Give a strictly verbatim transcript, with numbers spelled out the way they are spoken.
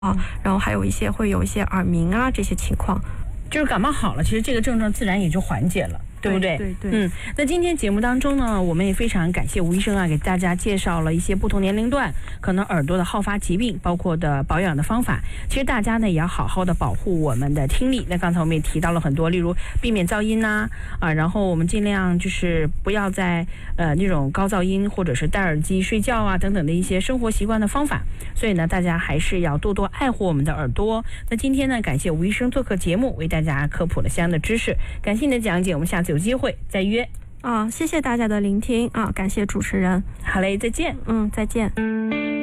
啊，然后还有一些会有一些耳鸣啊这些情况。 就是感冒好了，其实这个症状自然也就缓解了，对不对？ 对对对。 嗯，那今天节目当中呢，我们也非常感谢吴医生啊，给大家介绍了一些不同年龄段可能耳朵的好发疾病，包括的保养的方法。其实大家呢也要好好的保护我们的听力。那刚才我们也提到了很多，例如避免噪音呐、啊，啊，然后我们尽量就是不要在呃那种高噪音或者是戴耳机睡觉啊等等的一些生活习惯的方法。所以呢，大家还是要多多爱护我们的耳朵。那今天呢，感谢吴医生做客节目，为大家科普了相应的知识。感谢你的讲解，我们下次有机会再约。 啊，谢谢大家的聆听啊，感谢主持人。 好嘞，再见。 嗯，再见。